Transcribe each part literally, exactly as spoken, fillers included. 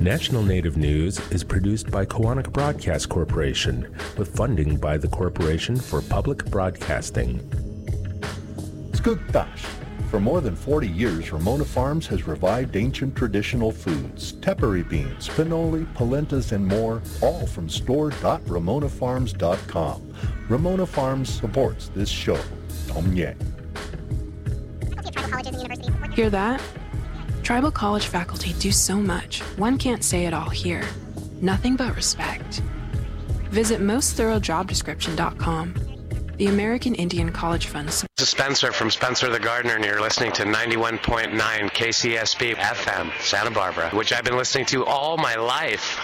National Native News is produced by Koahnic Broadcast Corporation with funding by the Corporation for Public Broadcasting. Skugtash. For more than forty years, Ramona Farms has revived ancient traditional foods, tepary beans, pinoli, polentas, and more, all from store dot ramona farms dot com. Ramona Farms supports this show. Tom Yang. Hear that? Tribal college faculty do so much, one can't say it all here. Nothing but respect. Visit most thorough job description dot com. The American Indian College Fund. This is Spencer from Spencer the Gardener, and you're listening to ninety-one point nine K C S B F M, Santa Barbara, which I've been listening to all my life.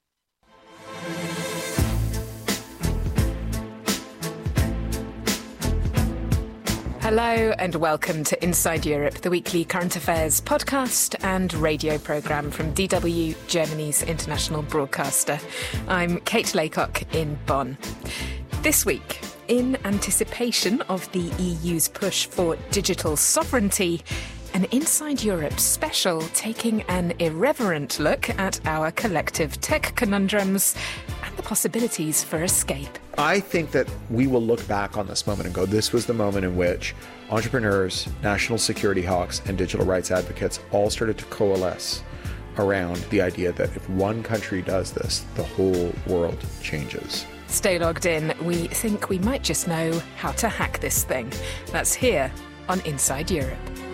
Hello and welcome to Inside Europe, the weekly current affairs podcast and radio programme from D W, Germany's international broadcaster. I'm Kate Laycock in Bonn. This week, in anticipation of the E U's push for digital sovereignty, an Inside Europe special taking an irreverent look at our collective tech conundrums and the possibilities for escape. I think that we will look back on this moment and go, this was the moment in which entrepreneurs, national security hawks, and digital rights advocates all started to coalesce around the idea that if one country does this, the whole world changes. Stay logged in. We think we might just know how to hack this thing. That's here on Inside Europe.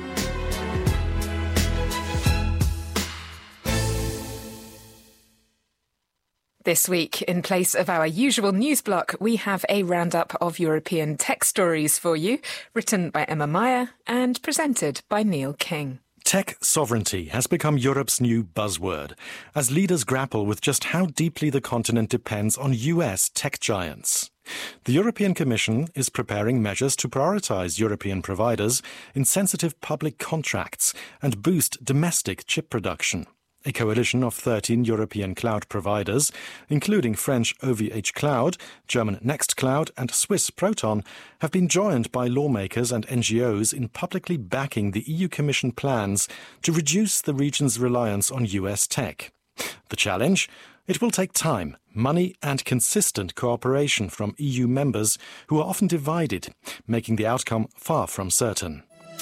This week, in place of our usual news block, we have a roundup of European tech stories for you, written by Emma Meyer and presented by Neil King. Tech sovereignty has become Europe's new buzzword, as leaders grapple with just how deeply the continent depends on U S tech giants. The European Commission is preparing measures to prioritise European providers in sensitive public contracts and boost domestic chip production. A coalition of thirteen European cloud providers, including French O V H Cloud, German Nextcloud and Swiss Proton, have been joined by lawmakers and N G Os in publicly backing the E U Commission plans to reduce the region's reliance on U S tech. The challenge? It will take time, money and consistent cooperation from E U members who are often divided, making the outcome far from certain.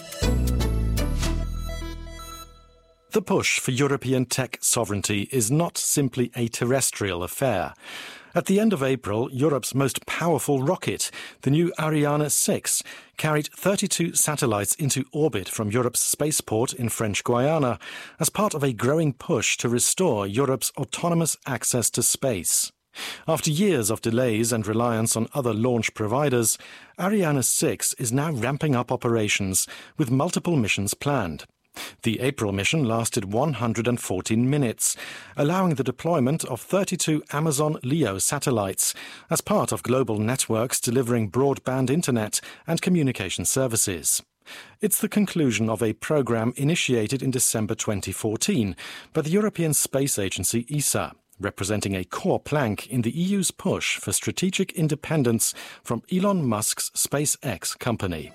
The push for European tech sovereignty is not simply a terrestrial affair. At the end of April, Europe's most powerful rocket, the new Ariane six, carried thirty-two satellites into orbit from Europe's spaceport in French Guiana as part of a growing push to restore Europe's autonomous access to space. After years of delays and reliance on other launch providers, Ariane six is now ramping up operations with multiple missions planned. The April mission lasted one hundred fourteen minutes, allowing the deployment of thirty-two Amazon Leo satellites as part of global networks delivering broadband internet and communication services. It's the conclusion of a program initiated in December twenty fourteen by the European Space Agency E S A, representing a core plank in the E U's push for strategic independence from Elon Musk's SpaceX company.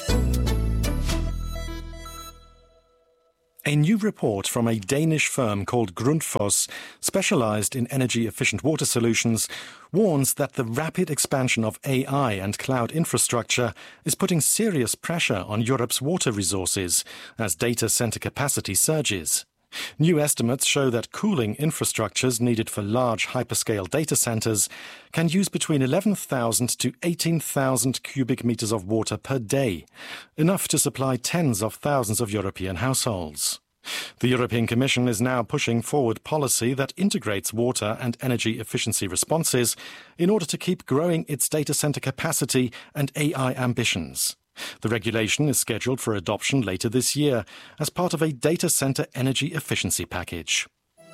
A new report from a Danish firm called Grundfos, specialized in energy-efficient water solutions, warns that the rapid expansion of A I and cloud infrastructure is putting serious pressure on Europe's water resources as data center capacity surges. New estimates show that cooling infrastructures needed for large hyperscale data centers can use between eleven thousand to eighteen thousand cubic meters of water per day, enough to supply tens of thousands of European households. The European Commission is now pushing forward policy that integrates water and energy efficiency responses in order to keep growing its data center capacity and A I ambitions. The regulation is scheduled for adoption later this year as part of a data center energy efficiency package.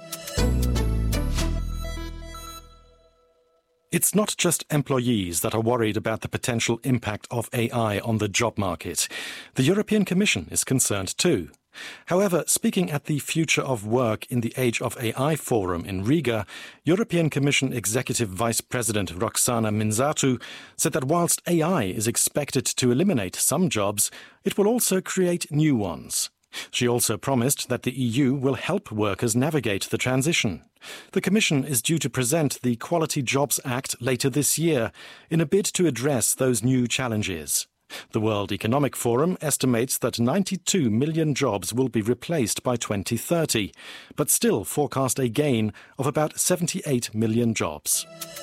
It's not just employees that are worried about the potential impact of A I on the job market. The European Commission is concerned too. However, speaking at the Future of Work in the Age of A I Forum in Riga, European Commission Executive Vice President Roxana Minzatu said that whilst A I is expected to eliminate some jobs, it will also create new ones. She also promised that the E U will help workers navigate the transition. The Commission is due to present the Quality Jobs Act later this year in a bid to address those new challenges. The World Economic Forum estimates that ninety-two million jobs will be replaced by twenty thirty, but still forecast a gain of about seventy-eight million jobs.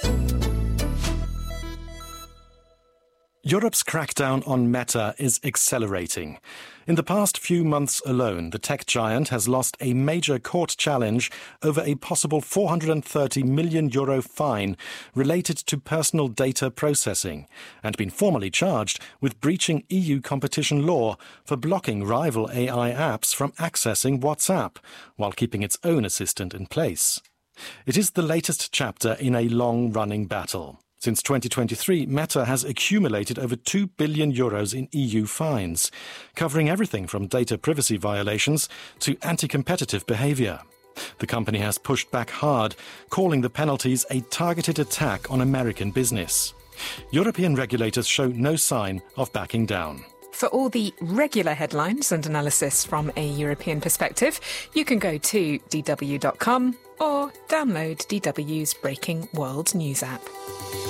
Europe's crackdown on Meta is accelerating. In the past few months alone, the tech giant has lost a major court challenge over a possible four hundred thirty million euro fine related to personal data processing and been formally charged with breaching E U competition law for blocking rival A I apps from accessing WhatsApp while keeping its own assistant in place. It is the latest chapter in a long-running battle. Since twenty twenty-three, Meta has accumulated over two billion euros in E U fines, covering everything from data privacy violations to anti-competitive behaviour. The company has pushed back hard, calling the penalties a targeted attack on American business. European regulators show no sign of backing down. For all the regular headlines and analysis from a European perspective, you can go to d w dot com or download D W's Breaking World News app.